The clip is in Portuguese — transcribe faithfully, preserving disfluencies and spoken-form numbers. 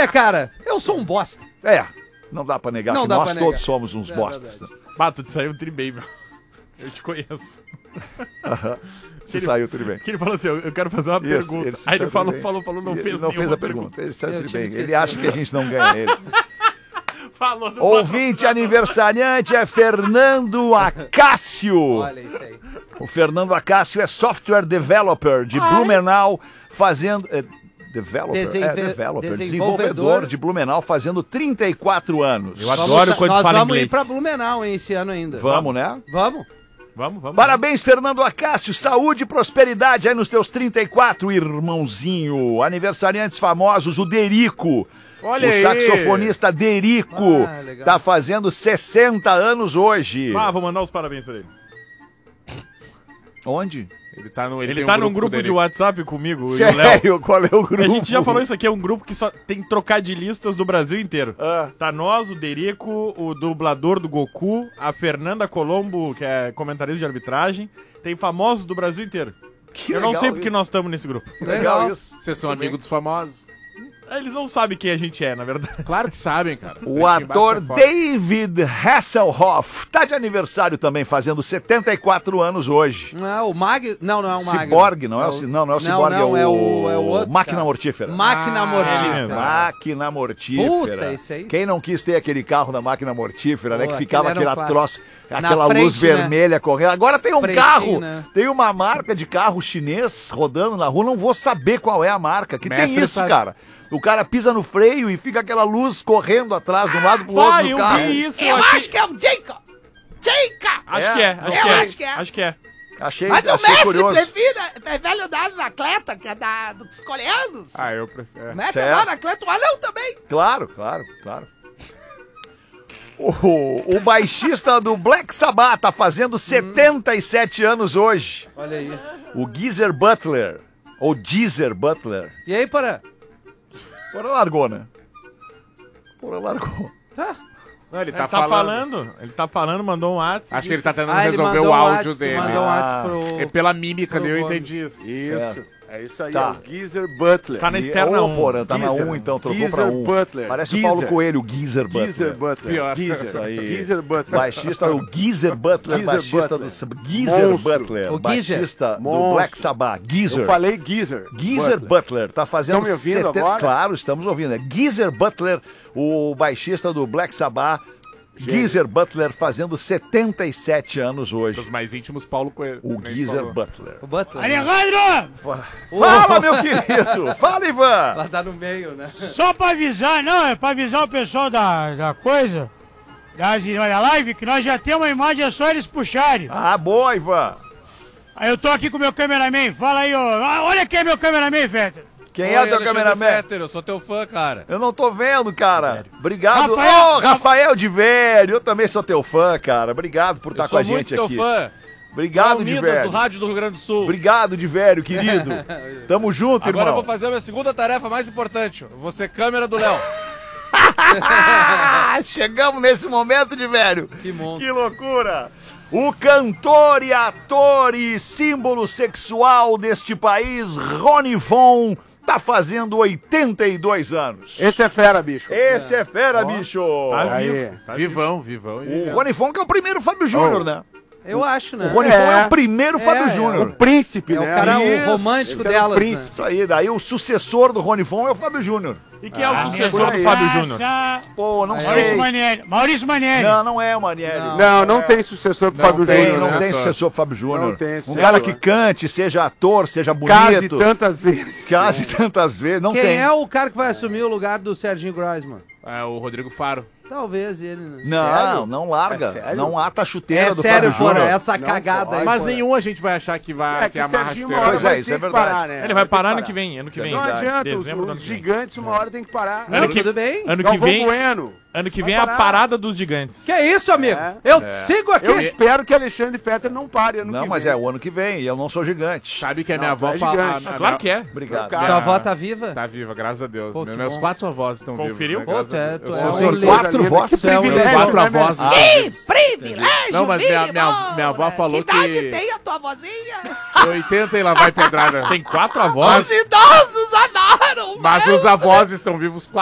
Olha, cara, eu sou um bosta. É, não dá pra negar Não que dá nós pra todos negar. somos uns É bostas. verdade. Bato, tu saiu tri bem, meu. Eu te conheço. Você Ele- saiu tudo bem. Que ele falou assim, eu eu quero fazer uma Isso, pergunta. ele se Aí ele saiu falou, bem. falou, falou, não Ele fez não fez nenhuma a pergunta. Ele saiu Eu tudo tinha bem. me Ele esquecido. acha que a gente não ganha ele. Falou do Ouvinte aniversariante é Fernando Acácio. Olha isso aí. O Fernando Acácio é software developer de Blumenau, fazendo... é, developer? Desenve- É, developer. desenvolvedor. Desenvolvedor de Blumenau, fazendo trinta e quatro anos. Eu adoro Vamos- quando nós fala vamos inglês. ir pra Blumenau, hein, esse ano ainda. Vamos, né? Vamos? Vamos, vamos. Parabéns, Fernando Acácio. Saúde e prosperidade aí nos teus trinta e quatro, irmãozinho. Aniversariantes famosos, o Derico. Olha o aí. saxofonista Derico. Ah, legal. Tá fazendo sessenta anos hoje. Ah, vou mandar os parabéns pra ele. Onde? Ele tá, no, ele Ele tem tá um num grupo dele. de WhatsApp comigo, e o Léo. Sério? Qual é o grupo? A gente já falou isso aqui, é um grupo que só tem trocadilhistas do Brasil inteiro. Ah. Tá nós, o Derico, o dublador do Goku, a Fernanda Colombo, que é comentarista de arbitragem. Tem famosos do Brasil inteiro. Que Eu não legal sei porque isso. nós estamos nesse grupo. Legal, Legal. isso. Vocês são amigos dos famosos? Eles não sabem quem a gente é, na verdade. Claro que sabem, cara. O ator David Hasselhoff tá de aniversário também, fazendo setenta e quatro anos hoje. Não é o Mag... Não, não é o Mag. Ciborgue, não é o, não, não é o Ciborgue, não, é, é o, o, é o outro, Máquina cara. Mortífera. Máquina Ah, Mortífera. mesmo. Máquina Mortífera. Puta, esse aí. Quem não quis ter aquele carro da Máquina Mortífera, né? Pô, Que ficava aquele era aquele um troço, Na aquela frente, luz né? vermelha correndo. Agora tem um Pretinho, carro, né? tem uma marca de carro chinês rodando na rua, não vou saber qual é a marca. Que Mestre tem isso, sabe. cara. O cara pisa no freio e fica aquela luz correndo atrás de um lado pro outro Ah, do eu carro. vi isso, Eu achei- acho que é o Jacob! Jacob! Acho É, que é, não acho sei. que é. acho que é. Acho que é. Achei, Mas o achei mestre curioso. prefere, é velho dado na atleta, que é da, dos coreanos. Ah, eu prefiro. O mestre certo. é dado na atleta, o anão também. Claro, claro, claro. O, o baixista do Black Sabbath tá fazendo setenta e sete anos hoje. Olha aí. O Geezer Butler. Ou Geezer Butler. E aí, Porã? Porra largou, né? Porra largou. Tá. Não, ele Ele tá, tá, falando. falando. ele tá falando, mandou um WhatsApp. Acho que ele tá tentando Ah, ele resolver mandou o um áudio WhatsApp, dele. Mandou um Ah. WhatsApp pro... É pela mímica ali, eu Pro entendi isso. Certo. É isso aí, Tá. é o Geezer Butler. Tá na E- externa Ô, um. Porã, tá na Geezer. um, então, trocou Geezer pra um. Butler. Parece o Geezer. Paulo Coelho, Geezer Butler. Geezer Butler. Pior. Geezer. Isso aí. Geezer Butler. Baixista, o Geezer Butler, Geezer baixista Butler. do... Geezer Monstro. Butler, O Geezer. baixista do Monstro. Black Sabbath. Geezer. Eu falei Geezer. Geezer Butler. Butler, tá fazendo Estão me ouvindo agora? Claro, estamos ouvindo. É Geezer Butler, o baixista do Black Sabbath. Geezer Butler fazendo setenta e sete anos hoje. Os mais íntimos, Paulo Coelho. O Nem Geezer falou. Butler. O Butler. Alejandro, Fala, meu querido! Fala, Ivan! Ela tá no meio, né? só pra avisar, não, é pra avisar o pessoal da, da coisa, das, da live, que nós já temos uma imagem, é só eles puxarem. Ah, boa, Ivan! Aí eu tô aqui com o meu cameraman, fala aí, ó. Ah, olha quem é meu cameraman, Fetter. Quem é teu cameraman? Eu sou teu fã, cara. Eu não tô vendo, cara. Obrigado. Ô, Rafael- Rafael de Velho. Eu também sou teu fã, cara. Obrigado por estar Eu com a sou muito gente teu aqui. fã. Obrigado, de Unidas velho. do rádio do Rio Grande do Sul. Obrigado, de velho, querido. Tamo junto, Agora eu irmão. vou fazer a minha segunda tarefa mais importante. Eu vou ser câmera do Léo. Ah, chegamos nesse momento, de velho. Que monstro. Que loucura. O cantor e ator e símbolo sexual deste país, Rony Von, tá fazendo oitenta e dois anos. Esse é fera, bicho. Esse é fera, bicho. Tá Aí. vivo. Tá vivo. Vivão, vivão. O Rony Von que é o primeiro Fábio Júnior, Oh. né? Eu acho, né? O Rony É. Von é o primeiro Fábio é. O Júnior. príncipe, É né? o cara, Isso, o romântico esse era o delas, né? príncipe. Isso aí, daí o sucessor do Rony Von é o Fábio Júnior. E quem é o por sucessor aí. do Fábio Júnior? Essa- Pô, não Maurício sei. Manieri. Maurício Manieri. Não, não é o Manieri. Não. Não, não tem sucessor pro Não Fábio tem, Júnior. Não né? tem sucessor. sucessor pro Fábio Júnior. Não tem Um sucessor. cara que cante, seja ator, seja Case bonito. tantas vezes. Case tantas vezes. Não Quem tem. é o cara que vai assumir o lugar do Serginho Groisman? É o Rodrigo Faro. Talvez ele, né? Não, Sério? não larga. É sério? Não ata a chuteira É do sério, Fábio Porã, Júnior. essa Não cagada pode. aí. Mas Porã. nenhum a gente vai achar que vai É que que é o amarra a Serginho chuteira. uma hora Pois é, vai isso ter é que verdade. parar, né? Ele vai ter parar que ano que vem, ano que vem. Não Verdade. adianta, Dezembro os, do ano os que vem. gigantes uma hora tem que parar. Não, Ano que- tudo bem? Ano que Galvão vem, Bueno. ano que Vai vem é a parar. parada dos gigantes. Que é isso, amigo? É. Eu sigo aqui. Eu espero que Alexandre Fetter não pare ano Não, que mas vem. é o ano que vem e eu não sou gigante. Sabe que a Não, minha avó é fala. gigante. a- a- Claro que é. Obrigado. Cara, Tua avó tá viva? Tá viva, graças a Deus. Pô, que Meus bom. quatro avós estão vivos. Conferiu? né? Pô, Graças tu a é- Deus. tu Eu é sou um seu leite. quatro Coisa vozes. linda, que É um privilégio, quatro né, avós. meu? Que privilégio, Não, mas minha- mínimo, minha- minha avó né? falou que idade que- tem a tua vozinha? oitenta e lá vai pedrada. Tem quatro avós. Os idosos adoram, Mas meu os avós estão vivos